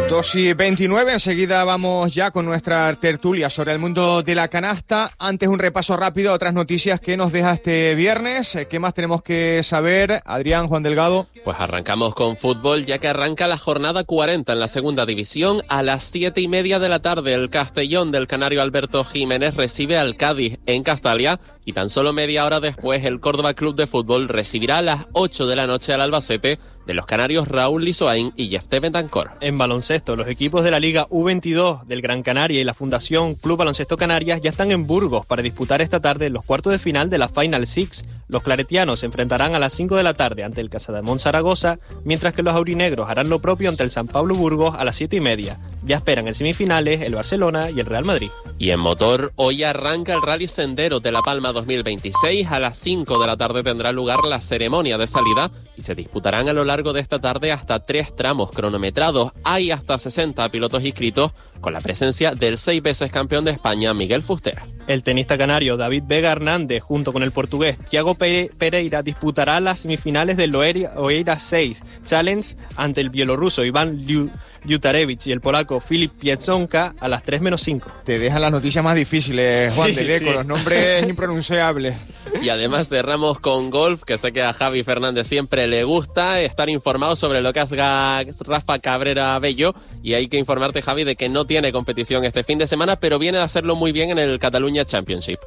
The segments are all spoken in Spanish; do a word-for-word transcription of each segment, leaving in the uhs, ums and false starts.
dos y veintinueve, enseguida vamos ya con nuestra tertulia sobre el mundo de la canasta. Antes un repaso rápido a otras noticias que nos deja este viernes. ¿Qué más tenemos que saber? Adrián, Juan Delgado. Pues arrancamos con fútbol, ya que arranca la jornada cuarenta en la segunda división. A las siete y media de la tarde, el Castellón del canario Alberto Jiménez recibe al Cádiz en Castalia. Y tan solo media hora después, el Córdoba Club de Fútbol recibirá a las ocho de la noche al Albacete de los canarios Raúl Lizoain y Jefté Bentancor. En baloncesto, los equipos de la Liga U veintidós del Gran Canaria y la Fundación Club Baloncesto Canarias ya están en Burgos para disputar esta tarde los cuartos de final de la Final Six. Los claretianos se enfrentarán a las cinco de la tarde ante el Casademón Zaragoza, mientras que los aurinegros harán lo propio ante el San Pablo Burgos a las siete y media. Ya esperan en semifinales el Barcelona y el Real Madrid. Y en motor, hoy arranca el Rally Sendero de La Palma dos mil veintiséis. A las cinco de la tarde tendrá lugar la ceremonia de salida y se disputarán a lo largo de esta tarde hasta tres tramos cronometrados. Hay hasta sesenta pilotos inscritos, con la presencia del seis veces campeón de España, Miguel Fuster. El tenista canario David Vega Hernández, junto con el portugués Thiago Pereira, disputará las semifinales del Oeiras seis Challenge ante el bielorruso Iván Liutarevich y el polaco Filip Pieczonka a las tres menos cinco. Te dejan las noticias más difíciles, Juan, sí, de sí. Con los nombres impronunciables. Y además cerramos con golf, que sé que a Javi Fernández siempre le gusta estar informado sobre lo que haga Rafa Cabrera Bello, y hay que informarte, Javi, de que no tiene competición este fin de semana, pero viene a hacerlo muy bien en el Catalunya Championship.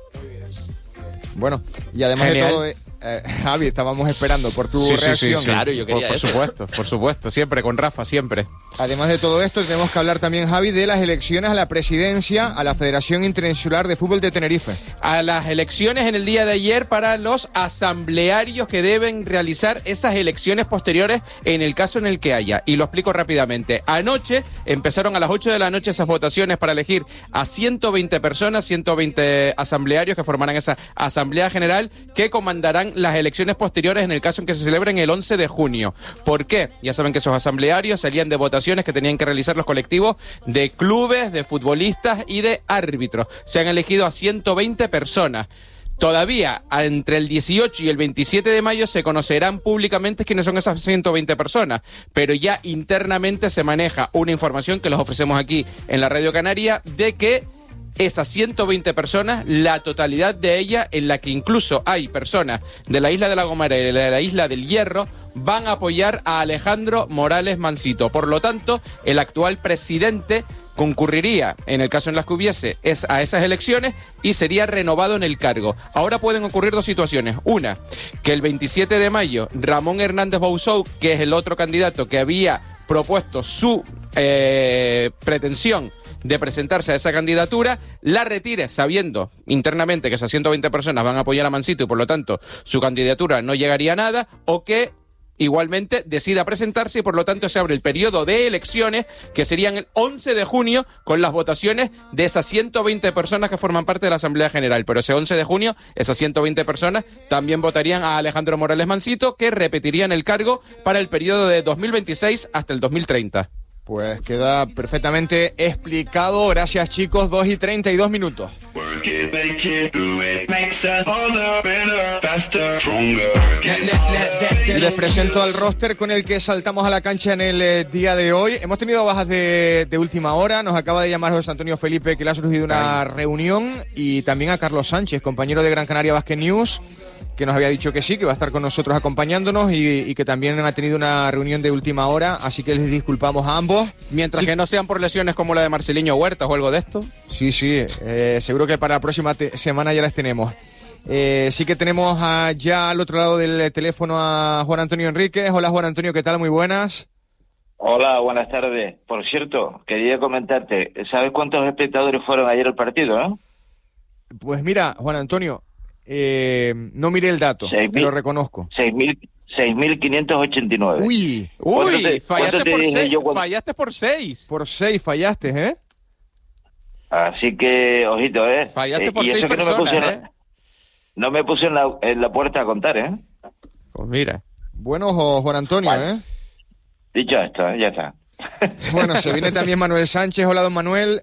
Bueno, y además Genial. de todo... Eh, Eh, Javi, estábamos esperando por tu sí, reacción. Sí, sí, sí. Claro, yo quería por, por eso. supuesto, por supuesto, siempre con Rafa, siempre. Además de todo esto, tenemos que hablar también, Javi, de las elecciones a la presidencia a la Federación Interinsular de Fútbol de Tenerife. A las elecciones en el día de ayer para los asamblearios que deben realizar esas elecciones posteriores en el caso en el que haya. Y lo explico rápidamente. Anoche empezaron a las ocho de la noche esas votaciones para elegir a ciento veinte personas, ciento veinte asamblearios que formarán esa asamblea general que comandarán las elecciones posteriores en el caso en que se celebren el once de junio. ¿Por qué? Ya saben que esos asamblearios salían de votaciones que tenían que realizar los colectivos de clubes, de futbolistas y de árbitros. Se han elegido a ciento veinte personas. Todavía, entre el dieciocho y el veintisiete de mayo, se conocerán públicamente quiénes son esas ciento veinte personas, pero ya internamente se maneja una información que les ofrecemos aquí en la Radio Canaria de que esas ciento veinte personas, la totalidad de ellas, en la que incluso hay personas de la isla de La Gomera y de la isla del Hierro, van a apoyar a Alejandro Morales Mansito. Por lo tanto, el actual presidente concurriría, en el caso en las que hubiese, es a esas elecciones y sería renovado en el cargo. Ahora pueden ocurrir dos situaciones. Una, que el veintisiete de mayo, Ramón Hernández Bouzou, que es el otro candidato que había propuesto su eh, pretensión de presentarse a esa candidatura, la retire sabiendo internamente que esas ciento veinte personas van a apoyar a Mansito y por lo tanto su candidatura no llegaría a nada, o que igualmente decida presentarse y por lo tanto se abre el periodo de elecciones que serían el once de junio con las votaciones de esas ciento veinte personas que forman parte de la Asamblea General. Pero ese once de junio, esas ciento veinte personas también votarían a Alejandro Morales Mansito, que repetirían el cargo para el periodo de dos mil veintiséis hasta el dos mil treinta. Pues queda perfectamente explicado. Gracias, chicos. dos y treinta y dos minutos. Y les presento al roster con el que saltamos a la cancha en el eh, día de hoy. Hemos tenido bajas de, de última hora. Nos acaba de llamar José Antonio Felipe, que le ha surgido una reunión. Y también a Carlos Sánchez, compañero de Gran Canaria Basket News, que nos había dicho que sí, que va a estar con nosotros acompañándonos y, y que también ha tenido una reunión de última hora, así que les disculpamos a ambos. Mientras sí. que no sean por lesiones como la de Marceliño Huertas o algo de esto. Sí, sí, eh, seguro que para la próxima te- semana ya las tenemos. Eh, sí que tenemos a, ya al otro lado del teléfono a Juan Antonio Enríquez. Hola, Juan Antonio, ¿qué tal? Muy buenas. Hola, buenas tardes. Por cierto, quería comentarte, ¿sabes cuántos espectadores fueron ayer al partido, no? Pues mira, Juan Antonio, eh, no miré el dato, Seis te lo mil. reconozco. seis mil quinientos ochenta y nueve. Uy, Uy, te- fallaste cuánto te por, dije seis, yo cuando- fallaste por seis. por seis fallaste, ¿eh? Así que, ojito, ¿eh? Fallaste Eh, por y eso seis que no me puse, personas, en la- ¿eh? no me puse en la, en la puerta a contar, ¿eh? Pues mira. Bueno, jo- Juan Antonio, ¿eh? Dicho esto, ¿eh? Ya está. Bueno, se viene también Manuel Sánchez. Hola, don Manuel.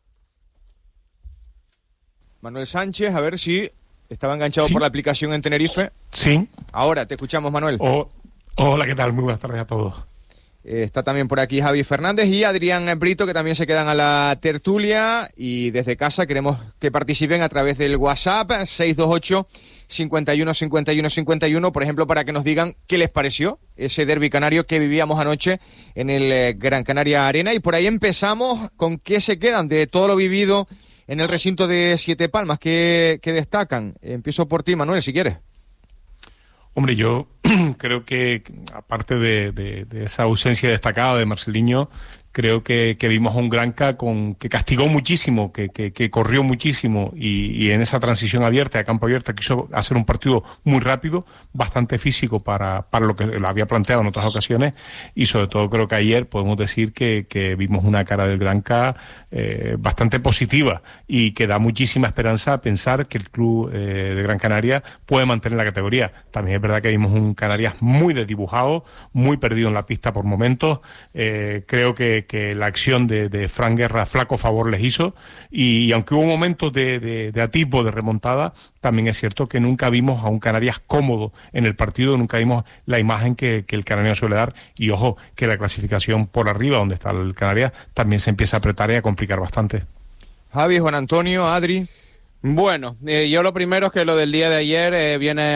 Manuel Sánchez, a ver si estaba enganchado Sí. por la aplicación en Tenerife. Sí. Ahora, te escuchamos, Manuel. O- hola, ¿qué tal? Muy buenas tardes a todos. Eh, está también por aquí Javi Fernández y Adrián Brito, que también se quedan a la tertulia. Y desde casa queremos que participen a través del WhatsApp seis dos ocho, cincuenta y uno, cincuenta y uno, cincuenta y uno, por ejemplo, para que nos digan qué les pareció ese derbi canario que vivíamos anoche en el eh, Gran Canaria Arena. Y por ahí empezamos con qué se quedan de todo lo vivido en el recinto de Siete Palmas, qué, qué destacan. Empiezo por ti, Manuel, si quieres. Hombre, yo creo que, aparte de, de, de esa ausencia destacada de Marceliño, creo que, que vimos a un Granca con, que castigó muchísimo, que, que, que corrió muchísimo y, y en esa transición abierta, a campo abierto, quiso hacer un partido muy rápido, bastante físico para, para lo que lo había planteado en otras ocasiones, y sobre todo creo que ayer podemos decir que, que vimos una cara del Granca eh, bastante positiva y que da muchísima esperanza a pensar que el club eh, de Gran Canaria puede mantener la categoría. También es verdad que vimos un Canarias muy desdibujado, muy perdido en la pista por momentos. Eh, creo que que la acción de, de Fran Guerra flaco favor les hizo, y, y aunque hubo momentos de, de, de atisbo, de remontada, también es cierto que nunca vimos a un Canarias cómodo en el partido, nunca vimos la imagen que, que el Canario suele dar, y ojo, que la clasificación por arriba, donde está el Canarias, también se empieza a apretar y a complicar bastante. Javi, Juan Antonio, Adri. Bueno, eh, yo lo primero es que lo del día de ayer eh, viene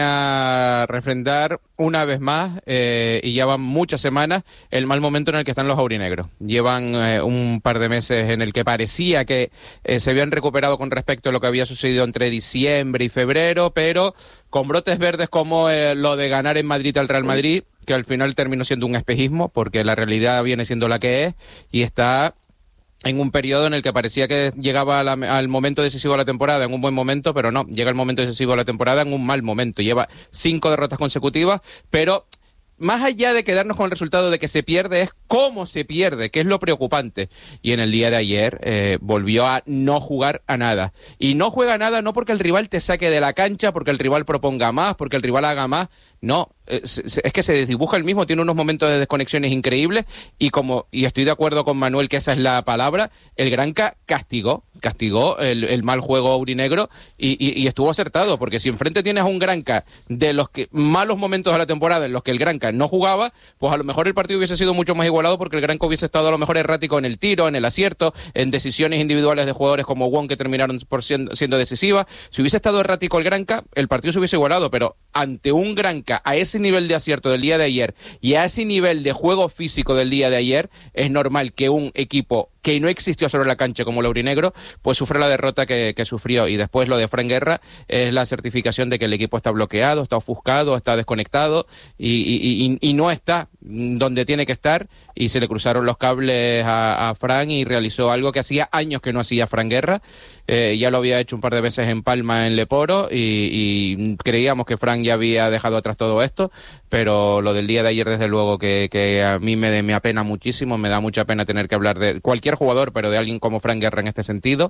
a refrendar una vez más, eh, y ya van muchas semanas, el mal momento en el que están los aurinegros. Llevan eh, un par de meses en el que parecía que eh, se habían recuperado con respecto a lo que había sucedido entre diciembre y febrero, pero con brotes verdes como eh, lo de ganar en Madrid al Real Madrid, que al final terminó siendo un espejismo, porque la realidad viene siendo la que es, y está en un periodo en el que parecía que llegaba la, al momento decisivo de la temporada en un buen momento, pero no, llega el momento decisivo de la temporada en un mal momento. Lleva cinco derrotas consecutivas, pero más allá de quedarnos con el resultado de que se pierde, es cómo se pierde, que es lo preocupante. Y en el día de ayer eh, volvió a no jugar a nada. Y no juega a nada no porque el rival te saque de la cancha, porque el rival proponga más, porque el rival haga más. No, es, es que se desdibuja el mismo, tiene unos momentos de desconexiones increíbles, y como y estoy de acuerdo con Manuel que esa es la palabra, el Granca castigó, castigó el, el mal juego aurinegro, y, y, y estuvo acertado, porque si enfrente tienes a un Granca de los que malos momentos de la temporada en los que el Granca no jugaba, pues a lo mejor el partido hubiese sido mucho más igualado, porque el Granca hubiese estado a lo mejor errático en el tiro, en el acierto, en decisiones individuales de jugadores como Wong, que terminaron por siendo, siendo decisivas. Si hubiese estado errático el Granca, el partido se hubiese igualado, pero ante un Granca a ese nivel de acierto del día de ayer y a ese nivel de juego físico del día de ayer, es normal que un equipo que no existió sobre la cancha como el aurinegro, pues sufre la derrota que, que sufrió. Y después lo de Fran Guerra es la certificación de que el equipo está bloqueado, está ofuscado, está desconectado y, y, y, y no está donde tiene que estar, y se le cruzaron los cables a, a Fran y realizó algo que hacía años que no hacía Fran Guerra. Eh, ya lo había hecho un par de veces en Palma, en Leporo, y, y creíamos que Fran ya había dejado atrás todo esto, pero lo del día de ayer desde luego que, que a mí me, me apena muchísimo, me da mucha pena tener que hablar de cualquier jugador, pero de alguien como Fran Guerra en este sentido,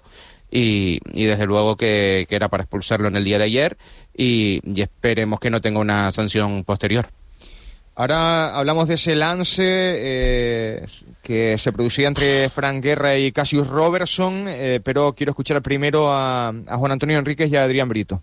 y, y desde luego que, que era para expulsarlo en el día de ayer, y, y esperemos que no tenga una sanción posterior. Ahora hablamos de ese lance eh, que se producía entre Fran Guerra y Cassius Robertson, eh, pero quiero escuchar primero a, a Juan Antonio Enríquez y a Adrián Brito.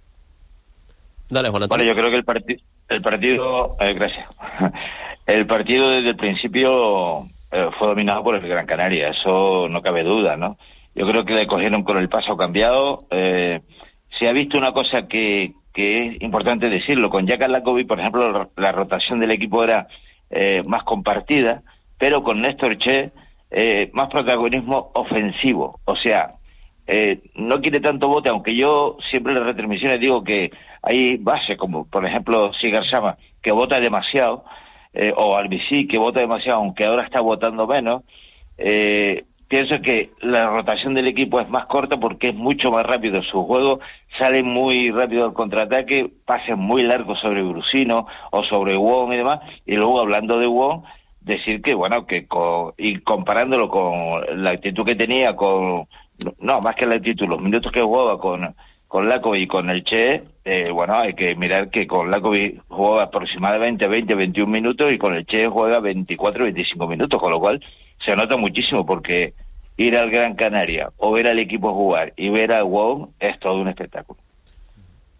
Dale, Juan Antonio. Bueno, yo creo que el, parti- el partido... Eh, gracias. El partido desde el principio eh, fue dominado por el Gran Canaria, eso no cabe duda, ¿no? Yo creo que le cogieron con el paso cambiado. Eh, se ha visto una cosa que... que es importante decirlo, con Jaka Lakovic, por ejemplo, la rotación del equipo era eh, más compartida, pero con Néstor Che, eh, más protagonismo ofensivo, o sea, eh, no quiere tanto bote, aunque yo siempre en las retransmisiones digo que hay bases, como por ejemplo Sigar Sama, que bota demasiado, eh, o Albicí, que bota demasiado, aunque ahora está botando menos. eh, Pienso que la rotación del equipo es más corta porque es mucho más rápido su juego, sale muy rápido al contraataque, pases muy largos sobre Brusino o sobre Wong y demás, y luego hablando de Wong, decir que bueno, que con, y comparándolo con la actitud que tenía, con no, más que la actitud, los minutos que jugaba con, con Lakovic y con el Che, eh, bueno, hay que mirar que con Lakovic jugaba aproximadamente veinte, veintiún minutos y con el Che juega veinticuatro, veinticinco minutos, con lo cual se nota muchísimo, porque ir al Gran Canaria o ver al equipo jugar y ver a Wong es todo un espectáculo.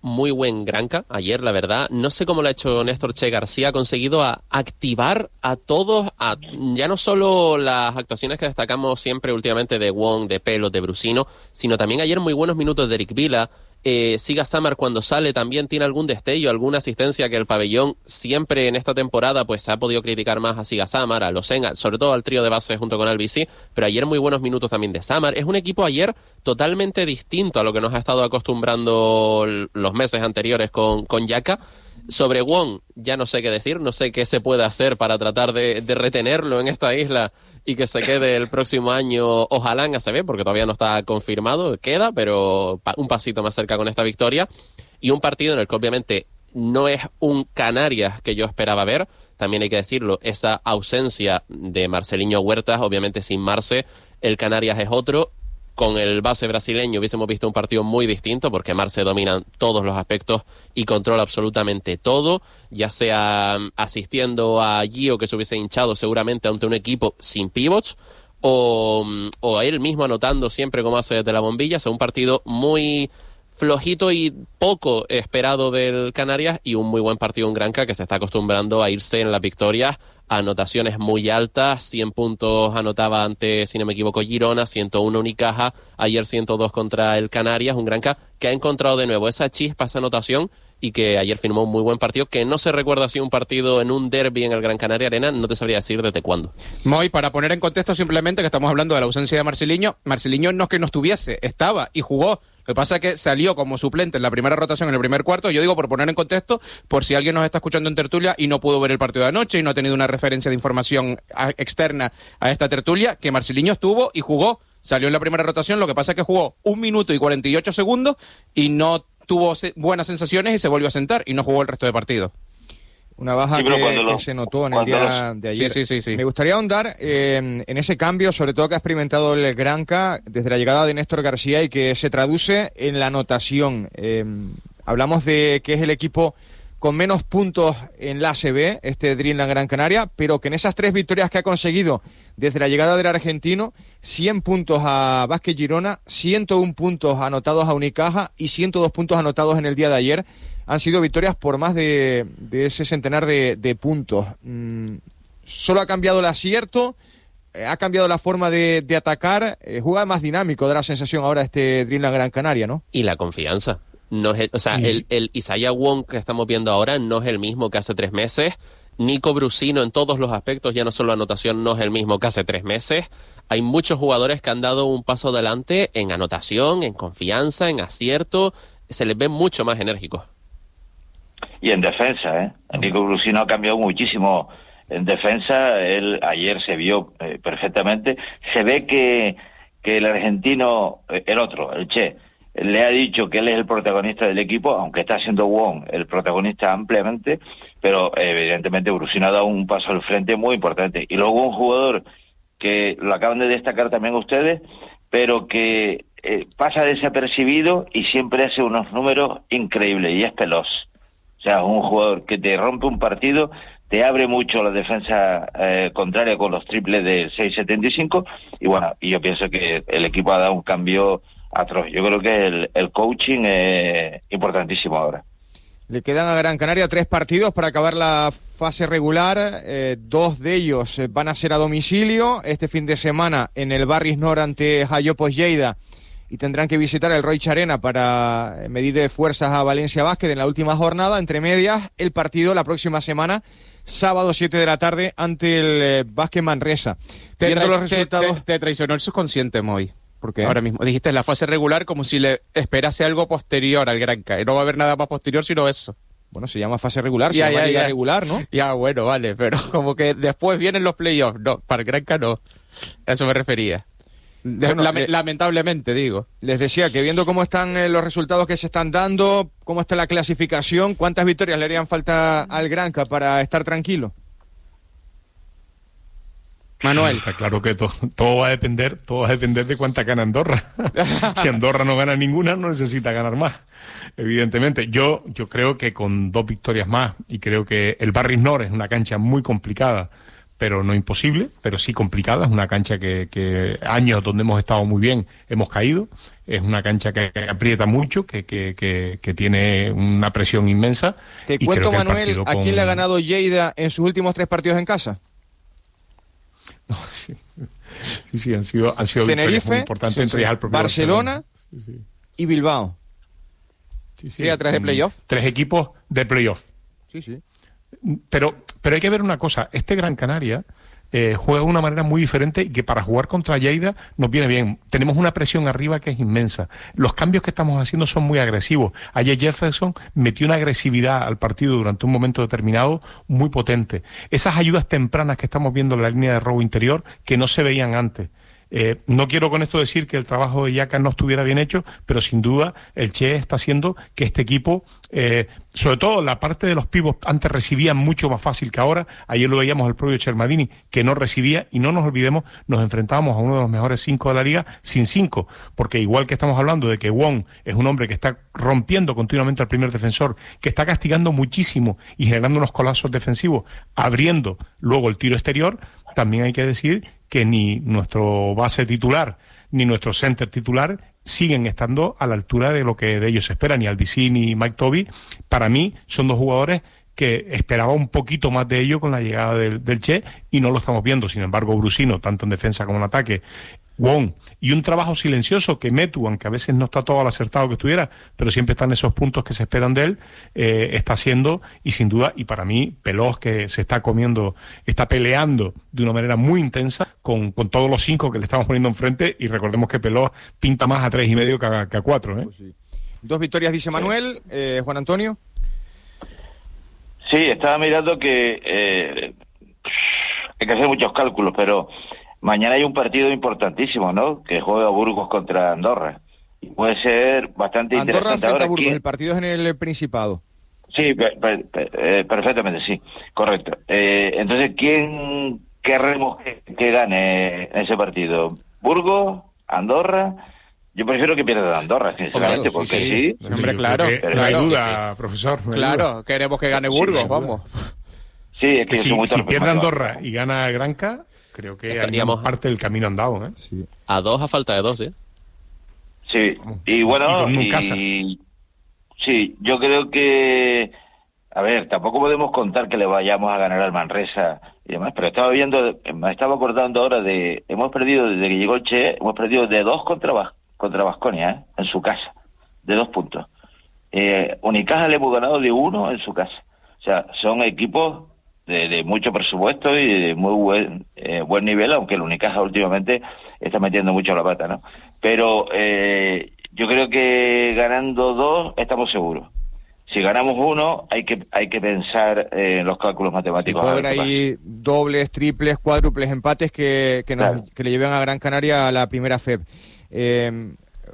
muy buen Granca ayer, la verdad. No sé cómo lo ha hecho Néstor Che García, ha conseguido a activar a todos, a, ya no solo las actuaciones que destacamos siempre últimamente de Wong, de Pelo, de Brusino, sino también ayer muy buenos minutos de Eric Vila. Eh, Siga Samar cuando sale también tiene algún destello, alguna asistencia que el pabellón siempre en esta temporada pues se ha podido criticar más a Siga Samar, a Losenga, sobre todo al trío de base junto con Albici, pero ayer muy buenos minutos también de Samar. Es un equipo ayer totalmente distinto a lo que nos ha estado acostumbrando los meses anteriores con, con Yaka. Sobre Wong ya no sé qué decir, no sé qué se puede hacer para tratar de, de retenerlo en esta isla y que se quede el próximo año, ojalá en A C B, porque todavía no está confirmado, queda, pero un pasito más cerca con esta victoria. Y un partido en el que obviamente no es un Canarias que yo esperaba ver, también hay que decirlo, esa ausencia de Marceliño Huertas, obviamente sin Marce, el Canarias es otro. Con el base brasileño hubiésemos visto un partido muy distinto porque Marce domina todos los aspectos y controla absolutamente todo, ya sea asistiendo a Gio, que se hubiese hinchado seguramente ante un equipo sin pivots, o, o a él mismo anotando siempre como hace desde la bombilla. O sea, un partido muy flojito y poco esperado del Canarias, y un muy buen partido en Granca que se está acostumbrando a irse en las victorias a anotaciones muy altas. Cien puntos anotaba ante, si no me equivoco, Girona, ciento uno Unicaja, ayer ciento dos contra el Canarias, un Granca que ha encontrado de nuevo esa chispa, esa anotación, y que ayer firmó un muy buen partido, que no se recuerda así un partido en un derbi en el Gran Canaria Arena, no te sabría decir desde cuándo. Moy, para poner en contexto simplemente que estamos hablando de la ausencia de Marceliño, Marceliño no es que no estuviese, estaba y jugó. Lo que pasa es que salió como suplente en la primera rotación, en el primer cuarto. Yo digo por poner en contexto, por si alguien nos está escuchando en tertulia y no pudo ver el partido de anoche y no ha tenido una referencia de información a, externa a esta tertulia, que Marceliño estuvo y jugó, salió en la primera rotación. Lo que pasa es que jugó un minuto y cuarenta y ocho segundos y no tuvo se, buenas sensaciones y se volvió a sentar y no jugó el resto de partido. Una baja sí, que, lo, que se notó en el día los... de ayer. Sí, sí, sí, sí. Me gustaría ahondar eh, en ese cambio, sobre todo que ha experimentado el Granca desde la llegada de Néstor García y que se traduce en la anotación. Eh, hablamos de que es el equipo con menos puntos en la A C B, este Dreamland Gran Canaria, pero que en esas tres victorias que ha conseguido desde la llegada del argentino, cien puntos a Vázquez Girona, ciento uno puntos anotados a Unicaja y ciento dos puntos anotados en el día de ayer. Han sido victorias por más de, de ese centenar de, de puntos. Mm, solo ha cambiado el acierto, eh, ha cambiado la forma de, de atacar, eh, juega más dinámico, da la sensación ahora este Dreamland Gran Canaria, ¿no? Y la confianza. No es el, o sea, sí. el, el Isaiah Wong que estamos viendo ahora no es el mismo que hace tres meses. Nico Brusino en todos los aspectos, ya no solo anotación, no es el mismo que hace tres meses. Hay muchos jugadores que han dado un paso adelante en anotación, en confianza, en acierto. Se les ve mucho más enérgicos. Y en defensa, ¿eh? Nico Brusino ha cambiado muchísimo en defensa. Él ayer se vio eh, perfectamente. Se ve que, que el argentino, eh, el otro, el Che, le ha dicho que él es el protagonista del equipo, aunque está siendo Wong el protagonista ampliamente, pero eh, evidentemente Brusino ha dado un paso al frente muy importante. Y luego un jugador que lo acaban de destacar también ustedes, pero que eh, pasa desapercibido y siempre hace unos números increíbles, y es Pelos. O sea, un jugador que te rompe un partido, te abre mucho la defensa eh, contraria con los triples de seis setenta y cinco, y bueno, y yo pienso que el equipo ha dado un cambio atroz. Yo creo que el, el coaching es importantísimo ahora. Le quedan a Gran Canaria tres partidos para acabar la fase regular, eh, dos de ellos van a ser a domicilio, este fin de semana en el Barris Nord ante Jayopos Lleida, y tendrán que visitar el Roig Arena para medir fuerzas a Valencia Basket en la última jornada. Entre medias, el partido la próxima semana, sábado siete de la tarde, ante el eh, Basket Manresa. Te, Viendo los resultados... te, te, te traicionó el subconsciente, Moy. ¿Por qué? Ahora mismo dijiste en la fase regular como si le esperase algo posterior al Granca. Y no va a haber nada más posterior sino eso. Bueno, se llama fase regular, se ya, llama ya, liga ya. regular, ¿no? Ya, bueno, vale, pero como que después vienen los playoffs. No, para el Granca no. A eso me refería. De, bueno, lame, le, lamentablemente, digo. Les decía que viendo cómo están eh, los resultados que se están dando, cómo está la clasificación, ¿cuántas victorias le harían falta al Granca para estar tranquilo? Manuel. Está claro que to, todo va a depender, todo va a depender de cuánta gana Andorra. Si Andorra no gana ninguna, no necesita ganar más, evidentemente. Yo, yo creo que con dos victorias más, y creo que el Barris Nord es una cancha muy complicada pero no imposible, pero sí complicada. Es una cancha que, que años donde hemos estado muy bien hemos caído. Es una cancha que aprieta mucho, que, que, que, que tiene una presión inmensa. Te y cuento, creo que el Manuel, partido ¿a quién con- le ha ganado Lleida en sus últimos tres partidos en casa? No, sí, sí, sí, han sido, han sido Tenerife, victorias muy importantes, sí, entre sí. ellas el propio Barcelona, Sí, sí. y Bilbao. Sí, Sí, a tres de mm, playoff. Tres equipos de playoff. Sí, sí. Pero, pero hay que ver una cosa, este Gran Canaria eh, juega de una manera muy diferente y que para jugar contra Lleida nos viene bien. Tenemos una presión arriba que es inmensa. Los cambios que estamos haciendo son muy agresivos. Ayer Jefferson metió una agresividad al partido durante un momento determinado muy potente. Esas ayudas tempranas que estamos viendo en la línea de robo interior que no se veían antes. Eh, no quiero con esto decir que el trabajo de Yaka no estuviera bien hecho, pero sin duda el Che está haciendo que este equipo, eh, sobre todo la parte de los pivos, antes recibían mucho más fácil que ahora. Ayer lo veíamos el propio Chermadini, que no recibía, y no nos olvidemos, nos enfrentábamos a uno de los mejores cinco de la liga sin cinco, porque igual que estamos hablando de que Wong es un hombre que está rompiendo continuamente al primer defensor, que está castigando muchísimo y generando unos colapsos defensivos, abriendo luego el tiro exterior, también hay que decir que ni nuestro base titular ni nuestro center titular siguen estando a la altura de lo que de ellos se espera, ni Albicí ni Mike Toby. Para mí son dos jugadores que esperaba un poquito más de ello con la llegada del, del Che, y no lo estamos viendo. Sin embargo, Brusino, tanto en defensa como en ataque, Wong, y un trabajo silencioso que Metu, aunque a veces no está todo al acertado que estuviera, pero siempre están esos puntos que se esperan de él, eh, está haciendo, y sin duda, y para mí, Pelós, que se está comiendo, está peleando de una manera muy intensa con, con todos los cinco que le estamos poniendo enfrente, y recordemos que Pelós pinta más a tres y medio que a, que a cuatro, ¿eh? Pues sí. Dos victorias, dice Manuel. Eh, Juan Antonio. Sí, estaba mirando que eh, hay que hacer muchos cálculos, pero mañana hay un partido importantísimo, ¿no? Que juega Burgos contra Andorra. Y puede ser bastante Andorra interesante. frente Ahora, a Burgos, ¿quién? el partido es en el Principado. Sí, per- per- per- eh, perfectamente, sí, correcto. Eh, entonces, ¿quién querremos que, que gane ese partido? ¿Burgos? ¿Andorra? Yo prefiero que pierda Andorra, sinceramente, Claro, porque sí, sí. sí. Hombre, Yo claro, creo que claro. no hay Sí, duda, profesor. no hay duda. Claro, queremos que gane Burgos, Sí, vamos. Sí, es que Que yo si, soy muy si torpe, pierde Manuel. Andorra y gana Granca, creo que Estaríamos- hay parte del camino andado, ¿eh? A dos a falta de dos, ¿eh? Sí, y bueno, Y con un y- casa. sí, yo creo que, a ver, tampoco podemos contar que le vayamos a ganar al Manresa y demás, pero estaba viendo, me estaba acordando ahora de, hemos perdido desde que llegó el Che, hemos perdido de dos contra Bas- contra Baskonia, ¿eh? En su casa, de dos puntos. Eh, Unicaja le hemos ganado de uno en su casa. O sea, son equipos de, de mucho presupuesto y de muy buen eh, buen nivel, aunque el Unicaja últimamente está metiendo mucho la pata, ¿no? Pero eh, yo creo que ganando dos estamos seguros. Si ganamos uno, hay que hay que pensar eh, en los cálculos Sí, matemáticos. puede a haber ver qué pasa. ahí dobles, triples, cuádruples empates que, que, nos- Claro. que le lleven a Gran Canaria a la primera F E B. Eh,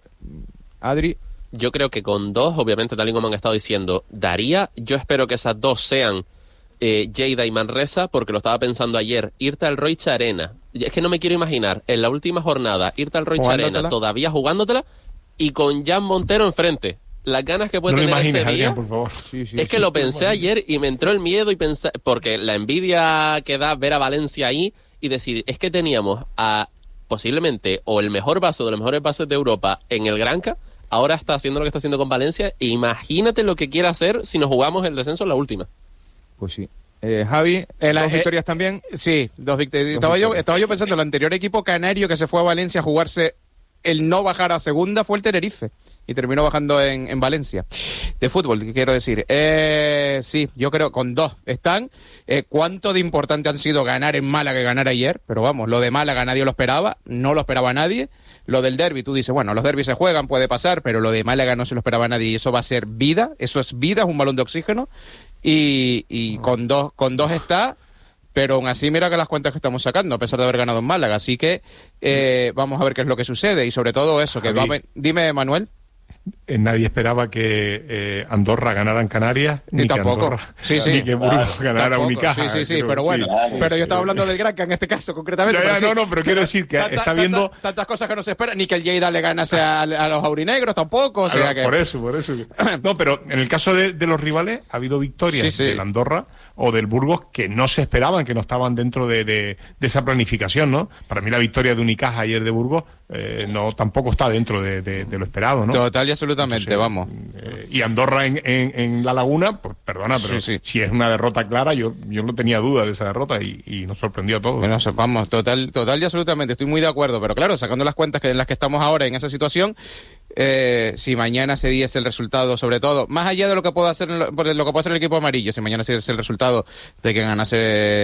Adri, Yo creo que con dos, obviamente, tal y como han estado diciendo, daría. Yo espero que esas dos sean eh, Lleida y Manresa, porque lo estaba pensando ayer, irte al Roicha Arena. Y es que no me quiero imaginar, en la última jornada, irte al Roicha Jugándotela. Arena, todavía jugándotela, y con Jan Montero enfrente. Las ganas que puede No lo tener imagines, ese día... Adrián, por favor. sí, sí, Es que sí. lo pensé ayer y me entró el miedo y pensé, porque la envidia que da ver a Valencia ahí y decir, es que teníamos a posiblemente o el mejor base de los mejores bases de Europa en el Granca, ahora está haciendo lo que está haciendo con Valencia, e imagínate lo que quiere hacer si nos jugamos el descenso en la última. Pues sí. Eh, Javi, El- dos eh, victorias también. Sí, dos victorias. Estaba yo, estaba yo pensando, el anterior equipo canario que se fue a Valencia a jugarse el no bajar a segunda fue el Tenerife y terminó bajando en, en Valencia. De fútbol, ¿qué quiero decir? Eh, sí, yo creo con dos están. Eh, ¿Cuánto de importante han sido ganar en Málaga y ganar ayer? Pero vamos, lo de Málaga nadie lo esperaba, no lo esperaba nadie. Lo del derbi, tú dices, bueno, los derbis se juegan, puede pasar, pero lo de Málaga no se lo esperaba nadie y eso va a ser vida, eso es vida, es un balón de oxígeno. Y, y con dos con dos está, pero aún así mira que las cuentas que estamos sacando, a pesar de haber ganado en Málaga. Así que eh, vamos a ver qué es lo que sucede y sobre todo eso, que Javi. va a ven- Dime, Manuel. Eh, nadie esperaba que eh, Andorra ganara en Canarias, ni Y tampoco. que Andorra, Sí, sí. ni que Burgos ganara Tampoco. Unicaja. Sí, sí, sí, creo, pero bueno. sí. Pero yo estaba hablando del Granca en este caso, concretamente. Ya, ya, pero sí. no, no, pero quiero decir que Tanta- está tanta- viendo... tantas cosas que no se esperan, ni que el Lleida le ganase a, a los aurinegros tampoco, o sea Ah, que... Por eso, por eso. No, pero en el caso de, de los rivales ha habido victorias Sí, sí. del Andorra o del Burgos que no se esperaban, que no estaban dentro de, de, de esa planificación, ¿no? Para mí la victoria de Unicaja ayer de Burgos eh, no tampoco está dentro de, de, de lo esperado, ¿no? Total y absolutamente, Entonces, vamos. Eh, y Andorra en, en, en La Laguna, pues perdona, pero sí, sí. si es una derrota clara, yo, yo no tenía duda de esa derrota y, y nos sorprendió a todos. Bueno, vamos, total, total y absolutamente, estoy muy de acuerdo, pero claro, sacando las cuentas que en las que estamos ahora en esa situación, Eh, si mañana se diese el resultado, sobre todo, más allá de lo que pueda hacer lo, lo que puede hacer el equipo amarillo, si mañana se diese el resultado de que ganase,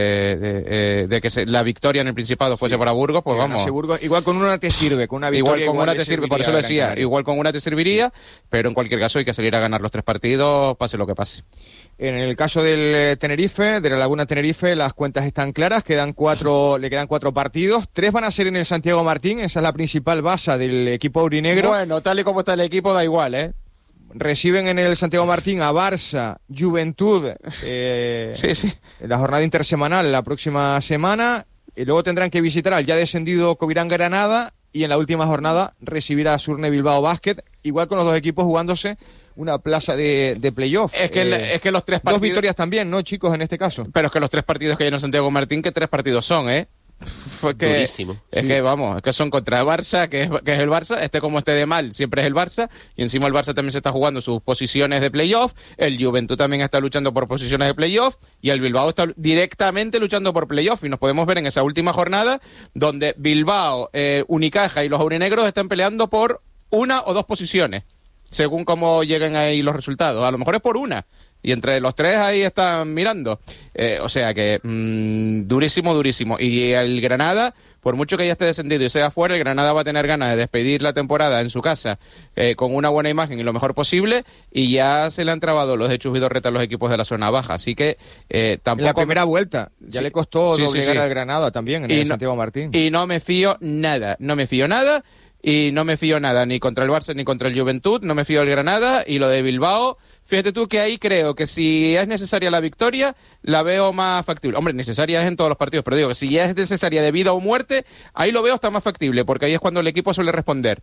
de, de, de que se, la victoria en el Principado fuese sí. para Burgos, pues vamos. Burgos, igual con una te sirve, con una victoria igual con igual una te sirve, por eso lo decía, igual con una te serviría, pero en cualquier caso hay que salir a ganar los tres partidos, pase lo que pase. En el caso del Tenerife, de la Laguna Tenerife, las cuentas están claras, quedan cuatro, le quedan cuatro partidos, tres van a ser en el Santiago Martín, esa es la principal base del equipo aurinegro. Bueno, tal y como está el equipo da igual, ¿eh? Reciben en el Santiago Martín a Barça, Juventud, eh, sí, sí. en la jornada intersemanal la próxima semana, y luego tendrán que visitar al ya descendido Covirán Granada, y en la última jornada recibir a Surne Bilbao Basket, igual con los dos equipos jugándose una plaza de, de playoff. Es que, eh, es que los tres partidos... Dos victorias también, ¿no, chicos, en este caso? Pero es que los tres partidos que hay en el Santiago Martín, ¿qué tres partidos son, eh? Fue que, Durísimo. Es que, vamos, es que son contra el Barça, que es, que es el Barça, este como esté de mal, siempre es el Barça, y encima el Barça también se está jugando sus posiciones de playoff, el Juventud también está luchando por posiciones de playoff, y el Bilbao está directamente luchando por playoff, y nos podemos ver en esa última jornada, donde Bilbao, eh, Unicaja y los aurinegros están peleando por una o dos posiciones, según cómo lleguen ahí los resultados. A lo mejor es por una. Y entre los tres ahí están mirando. Eh, o sea que mmm, durísimo, durísimo. Y el Granada, por mucho que ya esté descendido y sea fuera, el Granada va a tener ganas de despedir la temporada en su casa eh, con una buena imagen y lo mejor posible. Y ya se le han trabado los de Chus Vidorreta a los equipos de la zona baja. Así que eh, tampoco... En la primera vuelta. Ya sí. le costó sí, doblegar sí, sí. al Granada también en y el no, Santiago Martín. Y no me fío nada. No me fío nada. Y no me fío nada, ni contra el Barça ni contra el Juventud, no me fío del Granada, y lo de Bilbao, fíjate tú que ahí creo que si es necesaria la victoria, la veo más factible. Hombre, necesaria es en todos los partidos, pero digo que si ya es necesaria de vida o muerte, ahí lo veo hasta más factible, porque ahí es cuando el equipo suele responder.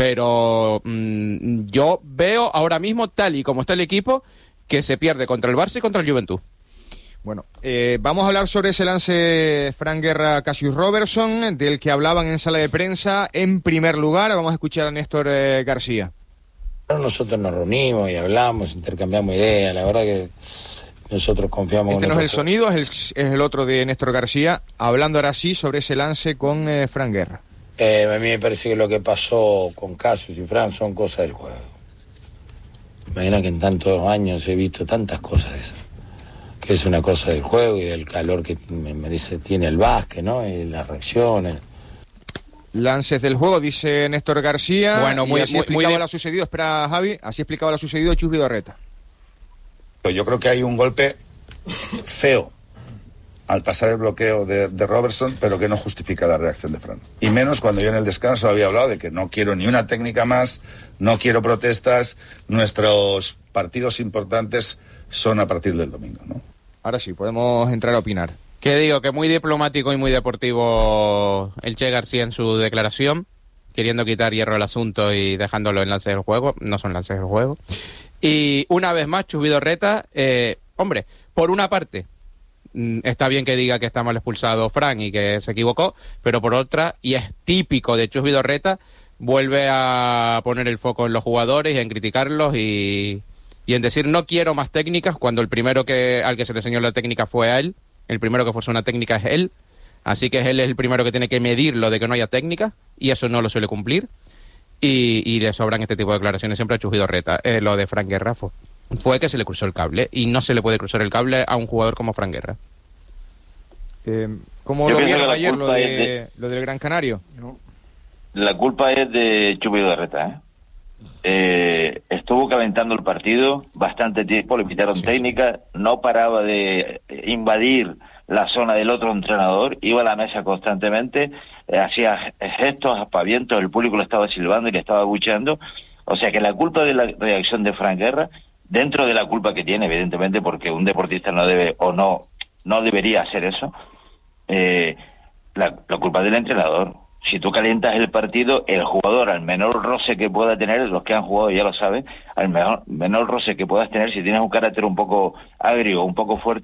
Pero mmm, yo veo ahora mismo, tal y como está el equipo, que se pierde contra el Barça y contra el Juventud. Bueno, eh, vamos a hablar sobre ese lance Fran Guerra Cassius Robertson, del que hablaban en sala de prensa. En primer lugar, vamos a escuchar a Néstor eh, García. Nosotros nos reunimos y hablamos, intercambiamos ideas, la verdad que nosotros confiamos este en no es el sonido, es el, es el otro de Néstor García, hablando ahora sí sobre ese lance con eh, Fran Guerra. Eh, a mí me parece que lo que pasó con Cassius y Fran son cosas del juego. Imagina que en tantos años he visto tantas cosas de esas, que es una cosa del juego y del calor que me merece, tiene el básquet, ¿no? Y las reacciones. Lances del juego, dice Néstor García. Bueno, muy, y así muy, explicaba muy lo sucedido, espera Javi, así explicaba lo sucedido Chus Vidorreta. Yo creo que hay un golpe feo al pasar el bloqueo de, de Robertson, pero que no justifica la reacción de Fran. Y menos cuando yo en el descanso había hablado de que no quiero ni una técnica más, no quiero protestas, nuestros partidos importantes son a partir del domingo, ¿no? Ahora sí, podemos entrar a opinar. Que digo, que muy diplomático y muy deportivo el Che García en su declaración, queriendo quitar hierro al asunto y dejándolo en lances del juego. No son lances del juego. Y una vez más, Chus Vidorreta, eh, hombre, por una parte, está bien que diga que está mal expulsado Fran y que se equivocó, pero por otra, y es típico de Chus Vidorreta, vuelve a poner el foco en los jugadores y en criticarlos y... y en decir no quiero más técnicas, cuando el primero que al que se le enseñó la técnica fue a él, el primero que forzó una técnica es él, así que él es el primero que tiene que medir lo de que no haya técnica, y eso no lo suele cumplir, y, y le sobran este tipo de declaraciones siempre a Chus Vidorreta. Eh, lo de Fran Guerra fue, fue que se le cruzó el cable, y no se le puede cruzar el cable a un jugador como Fran Guerra. Eh, ¿Cómo Yo lo pienso vieron que la ayer, lo, culpa de, es de- lo del Gran Canario? La culpa es de Chus Vidorreta, ¿eh? Eh, estuvo calentando el partido bastante tiempo, le quitaron técnica, no paraba de invadir la zona del otro entrenador, iba a la mesa constantemente, eh, hacía gestos, aspavientos, el público lo estaba silbando y le estaba abucheando. O sea que la culpa de la reacción de Fran Guerra, dentro de la culpa que tiene, evidentemente, porque un deportista no debe o no no debería hacer eso, eh, la, la culpa es del entrenador. Si tú calientas el partido, el jugador, al menor roce que pueda tener, los que han jugado ya lo saben, al menor, menor roce que puedas tener, si tienes un carácter un poco agrio, un poco fuerte,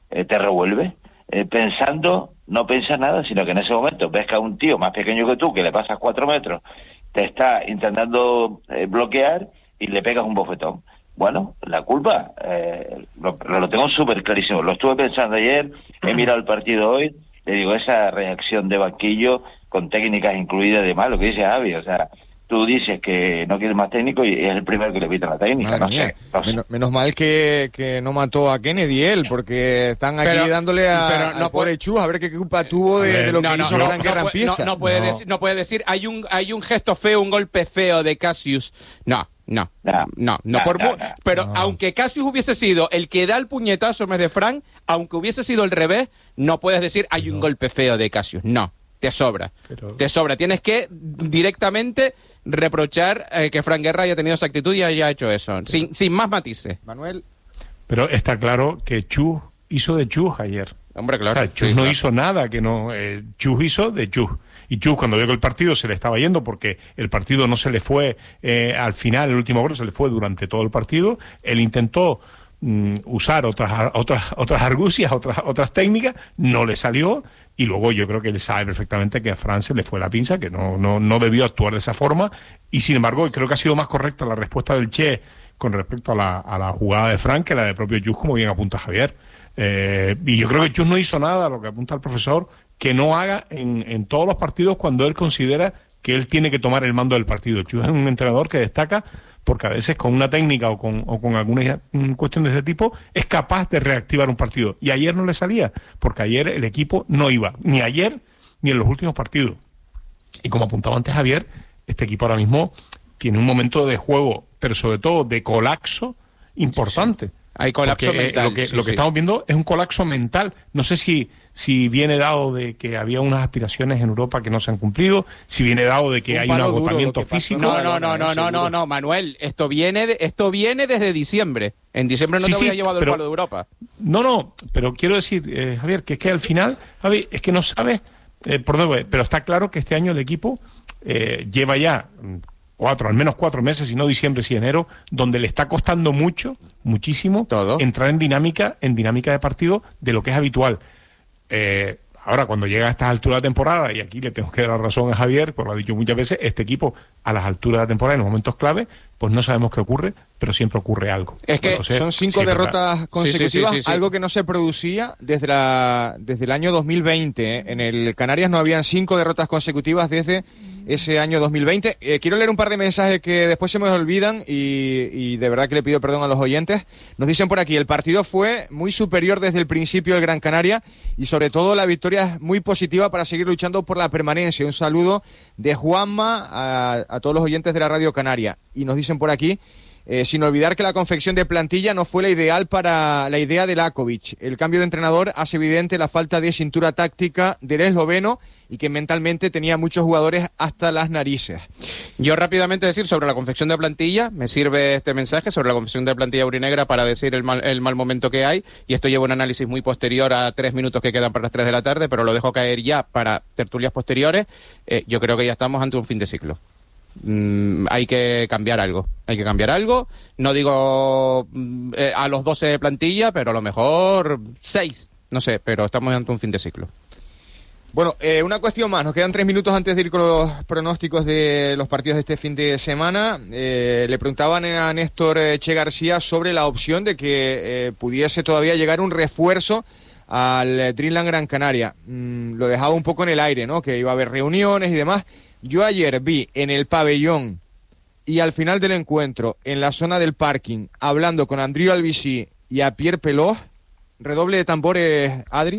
eh, te revuelves, eh, pensando, no piensas nada, sino que en ese momento ves que a un tío más pequeño que tú, que le pasas cuatro metros, te está intentando eh, bloquear y le pegas un bofetón. Bueno, la culpa, eh, lo, lo tengo súper clarísimo. Lo estuve pensando ayer, he mirado el partido hoy, le digo, esa reacción de banquillo con técnicas incluidas de más, lo que dice Javi, o sea, tú dices que no quieres más técnico y es el primero que le pita la técnica. No sé, no sé. Menos, menos mal que, que no mató a Kennedy él, porque están aquí Pero- dándole a, pero al no pobre puede- Chus a ver qué culpa tuvo de, de lo que no, no, hizo no, Frank no, Guerra en puede- no, pista. no puede No. decir, no puede decir, hay un, hay un gesto feo, un golpe feo de Cassius. No, no, no, no, no, por no, mu- no. pero No. aunque Cassius hubiese sido el que da el puñetazo en vez de Frank, aunque hubiese sido al revés, no puedes decir hay un golpe feo de Cassius. No, te sobra, Pero- te sobra. Tienes que directamente reprochar eh, que Frank Guerra haya tenido esa actitud y haya hecho eso, sin, sin más matices. Manuel, Pero está claro que Chus hizo de Chus ayer. Hombre, claro. O sea, Chus sí, no claro. hizo nada que no... Eh, Chus hizo de Chus. Y Chus, cuando vio que el partido se le estaba yendo, porque el partido no se le fue eh, al final, el último gol se le fue durante todo el partido, él intentó mm, usar otras otras otras argucias, otras otras técnicas, no le salió, y luego yo creo que él sabe perfectamente que a Fran se le fue la pinza, que no, no, no debió actuar de esa forma, y sin embargo creo que ha sido más correcta la respuesta del Che con respecto a la, a la jugada de Fran que la del propio Chus, como bien apunta Javier. Eh, y yo creo que Chus no hizo nada, lo que apunta el profesor, que no haga en, en todos los partidos cuando él considera que él tiene que tomar el mando del partido. Chus es un entrenador que destaca porque a veces con una técnica o con, o con alguna mm, cuestión de ese tipo es capaz de reactivar un partido. Y ayer no le salía, porque ayer el equipo no iba, ni ayer ni en los últimos partidos. Y como apuntaba antes Javier, este equipo ahora mismo tiene un momento de juego, pero sobre todo de colapso importante. Hay colapso Porque, eh, mental. lo que, sí, lo que sí. estamos viendo es un colapso mental. No sé si, si viene dado de que había unas aspiraciones en Europa que no se han cumplido, si viene dado de que Un hay un palo duro agotamiento lo que pasó. físico. No, no, no, no, no, seguro. no, no, Manuel, esto viene de, esto viene desde diciembre. En diciembre no Sí, te sí, había llevado pero- el palo de Europa. No, no, pero quiero decir, eh, Javier, que es que al final, Javi, es que no sabes eh, por dónde, pero está claro que este año el equipo eh, lleva ya mm, cuatro, al menos cuatro meses, si no diciembre, si enero, donde le está costando mucho, muchísimo, Todo. entrar en dinámica, en dinámica de partido de lo que es habitual. Eh, ahora, cuando llega a estas alturas de temporada, y aquí le tengo que dar la razón a Javier, pues lo ha dicho muchas veces, este equipo a las alturas de temporada, en los momentos clave, pues no sabemos qué ocurre, pero siempre ocurre algo. Es que Entonces, son cinco sí, es verdad. derrotas consecutivas, sí, sí, sí. algo que no se producía desde la desde el año dos mil veinte. ¿eh? En el Canarias no habían cinco derrotas consecutivas desde ese año dos mil veinte. Eh, quiero leer un par de mensajes que después se me olvidan y, y de verdad que le pido perdón a los oyentes. Nos dicen por aquí, el partido fue muy superior desde el principio del Gran Canaria y sobre todo la victoria es muy positiva para seguir luchando por la permanencia. Un saludo de Juanma a, a todos los oyentes de la Radio Canaria. Y nos dicen por aquí, Eh, sin olvidar que la confección de plantilla no fue la ideal para la idea de Lakovic. El cambio de entrenador hace evidente la falta de cintura táctica del esloveno y que mentalmente tenía muchos jugadores hasta las narices. Yo rápidamente decir sobre la confección de plantilla, me sirve este mensaje sobre la confección de plantilla aurinegra para decir el mal, el mal momento que hay, y esto lleva un análisis muy posterior a tres minutos que quedan para las tres de la tarde, pero lo dejo caer ya para tertulias posteriores. Eh, yo creo que ya estamos ante un fin de ciclo. Mm, hay que cambiar algo, hay que cambiar algo, no digo mm, eh, a los doce de plantilla, pero a lo mejor seis, no sé, pero estamos ante un fin de ciclo. Bueno, eh, una cuestión más. Nos quedan tres minutos antes de ir con los pronósticos de los partidos de este fin de semana. Eh, le preguntaban a Néstor eh, Che García sobre la opción de que eh, pudiese todavía llegar un refuerzo al eh, Dreamland Gran Canaria. Mm, lo dejaba un poco en el aire, ¿no? Que iba a haber reuniones y demás. Yo ayer vi en el pabellón y al final del encuentro, en la zona del parking, hablando con Andriu Albici y a Pierre Pelós, redoble de tambores, Adri,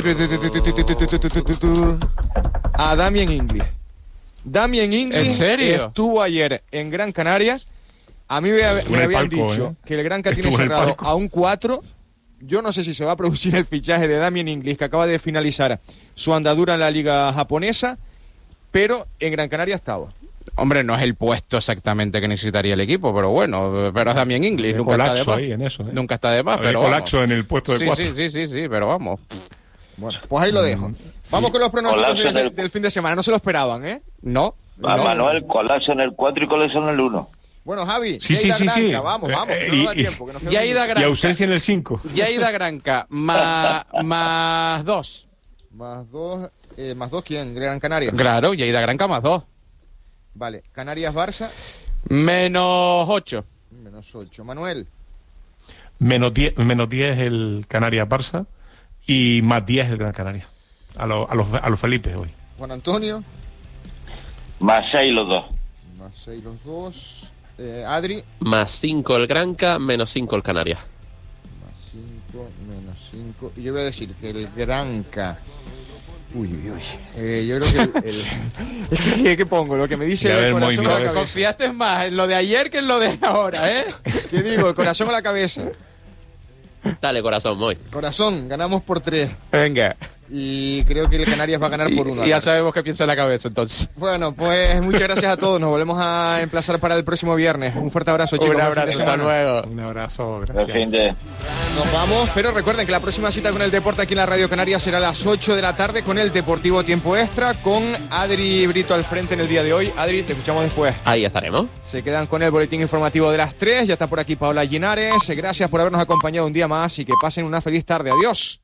a Damien Inglis. Damien Inglis ¿En serio? estuvo ayer en Gran Canaria. A mí me, Estuvo me en el habían palco, dicho ¿eh? que el Gran Canaria tiene Estuvo en el cerrado palco. a un cuatro. Yo no sé si se va a producir el fichaje de Damien Inglis, que acaba de finalizar su andadura en la liga japonesa, pero en Gran Canaria estaba. Hombre, no es el puesto exactamente que necesitaría el equipo, pero bueno, pero es Damien Inglis, Hay nunca está de colapso más. ahí en eso, ¿eh? Nunca está de más, Había pero colapso vamos. en el puesto de sí, cuatro. sí, sí, sí, sí, pero vamos. Bueno, pues ahí lo dejo. Vamos con los pronósticos Colapso del, del- del fin de semana. No se lo esperaban, ¿eh? No, A no. Manuel, colapso en el cuatro y colapso en el uno. Bueno, Javi, Sí, sí, Lleida sí, Granca, sí. vamos, vamos, Eh, que no nos da y- tiempo. Que nos queda Ya un ida minuto. Y Granca. ausencia en el cinco. Yaida Granca, más, más dos. Más dos, eh, más dos, ¿quién? Gran Canaria. Claro, Yaida Granca más dos. Vale, Canarias-Barça, Menos ocho. menos ocho. Manuel, Menos diez, menos diez el Canarias-Barça y más diez el Gran Canaria. A, lo- a, los, a los Felipe hoy. Juan Antonio, Más seis los dos. más seis los dos. Eh, Adri, Más cinco el Granca, menos cinco el Canarias. más cinco, menos cinco. Y yo voy a decir que el Granca... Uy, uy, uy. Eh, yo creo que el... el- es que, ¿qué, qué pongo? Lo que me dice Ya el ve el corazón o la movimiento. cabeza. Confiaste más en lo de ayer que en lo de ahora, ¿eh? ¿Qué digo? ¿El corazón o la cabeza? Dale, corazón, voy. Corazón, ganamos por tres. Venga. Y creo que el Canarias va a ganar Y, por uno. y ya sabemos qué piensa en la cabeza, entonces. Bueno, pues muchas gracias a todos. Nos volvemos a emplazar para el próximo viernes. Un fuerte abrazo, chicos. Un Buen fin de abrazo, hasta semana. luego. Un abrazo, Buen gracias. fin de... Nos vamos, pero recuerden que la próxima cita con el deporte aquí en la Radio Canaria será a las ocho de la tarde con el Deportivo Tiempo Extra, con Adri Brito al frente en el día de hoy. Adri, te escuchamos después. Ahí estaremos. Se quedan con el boletín informativo de las tres. Ya está por aquí Paola Linares. Gracias por habernos acompañado un día más y que pasen una feliz tarde. Adiós.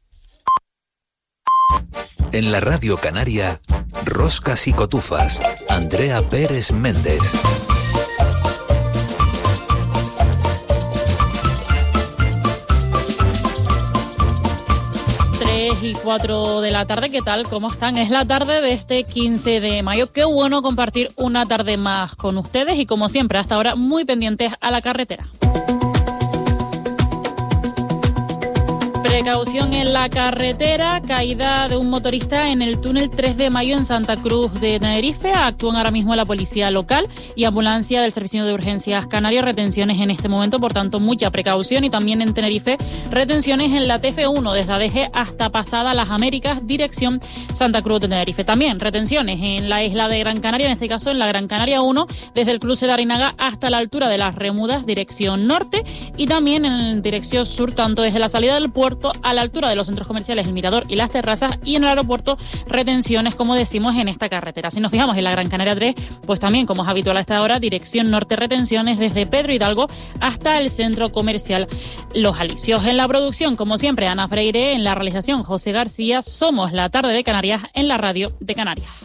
En la Radio Canaria, Roscas y Cotufas, Andrea Pérez Méndez. tres y cuatro de la tarde, ¿qué tal? ¿Cómo están? Es la tarde de este quince de mayo. Qué bueno compartir una tarde más con ustedes y como siempre, hasta ahora muy pendientes a la carretera. Precaución en la carretera, caída de un motorista en el túnel tres de mayo en Santa Cruz de Tenerife. Actúan ahora mismo la policía local y ambulancia del Servicio de Urgencias Canarias. Retenciones en este momento, por tanto, mucha precaución. Y también en Tenerife, retenciones en la T F uno, desde Adeje hasta pasada Las Américas, dirección Santa Cruz de Tenerife. También retenciones en la isla de Gran Canaria, en este caso en la Gran Canaria uno, desde el cruce de Arinaga hasta la altura de Las Remudas, dirección norte. Y también en dirección sur, tanto desde la salida del puerto a la altura de los centros comerciales El Mirador y Las Terrazas, y en el aeropuerto retenciones, como decimos, en esta carretera. Si nos fijamos en la Gran Canaria tres, pues también, como es habitual a esta hora, dirección norte, retenciones desde Pedro Hidalgo hasta el centro comercial Los Alicios. En la producción, como siempre, Ana Freire; en la realización, José García. Somos La Tarde de Canarias en la Radio de Canarias.